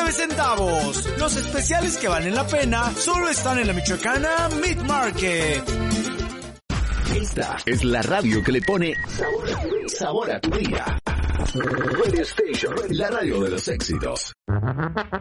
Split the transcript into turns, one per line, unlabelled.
centavos. Los especiales que valen la pena solo están en la Michoacana Meat Market.
Esta es la radio que le pone sabor a tu día. Radio Station, la radio de los éxitos.